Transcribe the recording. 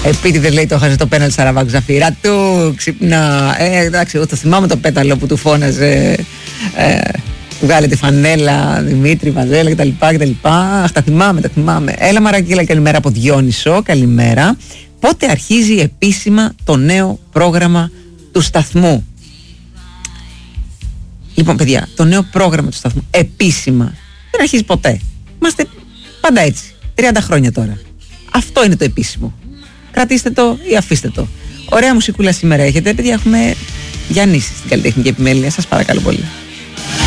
Επίτηδες λέει το χάσε το πέναλτι Σαραβάκου Ζαφύρα του, ξυπνά. Εντάξει, εγώ το θυμάμαι το πέταλο που του φώναζε. Βγάλε τη φανέλα, Δημήτρη, Βαζέλα κτλ. Αχ, τα θυμάμαι. Έλα Μαρακίλα, καλημέρα από Διόνυσο, καλημέρα. Πότε αρχίζει επίσημα το νέο πρόγραμμα του σταθμού? Λοιπόν, παιδιά, το νέο πρόγραμμα του σταθμού επίσημα δεν αρχίζει ποτέ. Είμαστε πάντα έτσι. 30 χρόνια τώρα. Αυτό είναι το επίσημο. Κρατήστε το ή αφήστε το. Ωραία μουσικούλα σήμερα έχετε. Παιδιά, έχουμε Γιάννη στην καλλιτεχνική επιμέλεια. Σας παρακαλώ πολύ.